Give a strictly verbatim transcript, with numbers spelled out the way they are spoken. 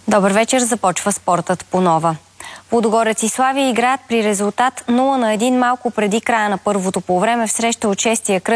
Добър вечер, започва спортът по нова. Лудогорец и Славия играят при резултат нула на едно малко преди края на първото полувреме в среща от шестия кръг